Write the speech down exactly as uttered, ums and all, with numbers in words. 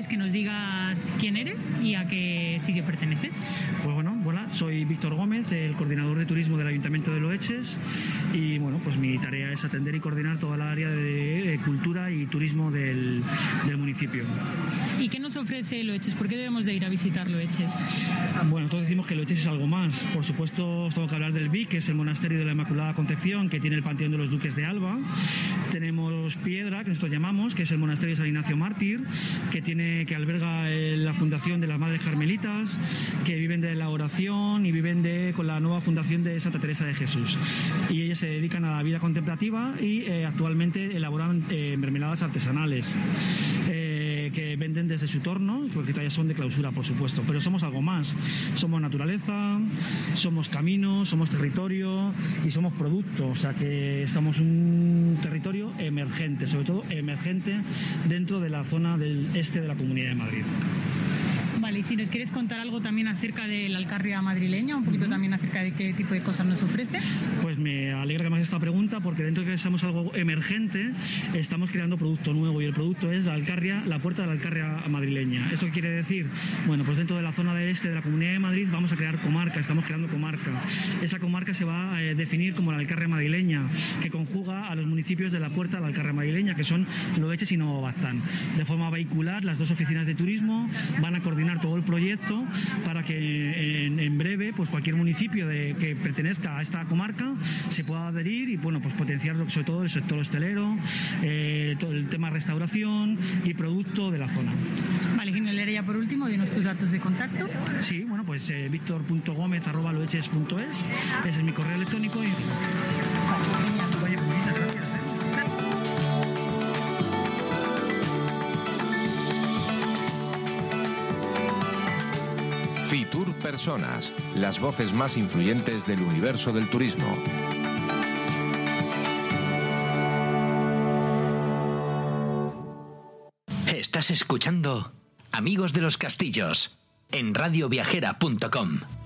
que nos digas quién eres y a qué sitio perteneces. Pues bueno, hola, soy Víctor Gómez, el coordinador de turismo del Ayuntamiento de Loeches, y bueno, pues mi tarea es atender y coordinar toda la área de eh, cultura y turismo del, del municipio. ¿Y qué nos ofrece Loeches? ¿Por qué debemos de ir a visitar Loeches? Bueno, todos decimos que Loeches es algo más. Por supuesto, os tengo que hablar del V I C, que es el monasterio de la Inmaculada Concepción, que tiene el Panteón de los Duques de Alba. Tenemos Piedra, que nosotros llamamos, que es el monasterio de San Ignacio Mártir, que tiene que alberga eh, la fundación de las Madres Carmelitas, que viven de la oración y viven de con la nueva fundación de Santa Teresa de Jesús. Y ellas se dedican a la vida contemplativa y eh, actualmente elaboran eh, mermeladas artesanales. Eh, que venden desde su torno, porque todavía son de clausura, por supuesto, pero somos algo más. Somos naturaleza, somos camino, somos territorio y somos producto, o sea que estamos un territorio emergente, sobre todo emergente dentro de la zona del este de la Comunidad de Madrid. Vale, y si nos quieres contar algo también acerca de la Alcarria madrileña, un poquito también acerca de qué tipo de cosas nos ofrece. Pues me alegra que me hagas esta pregunta, porque dentro de que somos algo emergente, estamos creando producto nuevo, y el producto es la Alcarria, la puerta de la Alcarria madrileña. ¿Eso qué quiere decir? Bueno, pues dentro de la zona de este de la Comunidad de Madrid vamos a crear comarca, estamos creando comarca. Esa comarca se va a eh, definir como la Alcarria madrileña, que conjuga a los municipios de la puerta de la Alcarria madrileña, que son Loeches y Novobastán. De forma vehicular, las dos oficinas de turismo van a coordinar todo el proyecto para que en, en breve pues cualquier municipio de, que pertenezca a esta comarca se pueda adherir y bueno, pues potenciar sobre todo el sector hostelero, eh, todo el tema restauración y producto de la zona. Vale, Ginelera, ya por último, dinos tus datos de contacto. Sí, bueno, pues eh, víctor punto gómez arroba loeches punto es, ese es mi correo electrónico. Y... Vale, muchas gracias. Fitur Personas, las voces más influyentes del universo del turismo. Estás escuchando Amigos de los Castillos en radio viajera punto com.